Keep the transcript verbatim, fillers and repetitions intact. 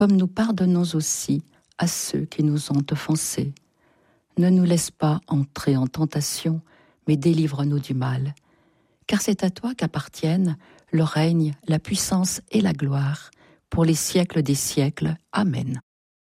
comme nous pardonnons aussi à ceux qui nous ont offensés. Ne nous laisse pas entrer en tentation, mais délivre-nous du mal. Car c'est à toi qu'appartiennent le règne, la puissance et la gloire, pour les siècles des siècles. Amen.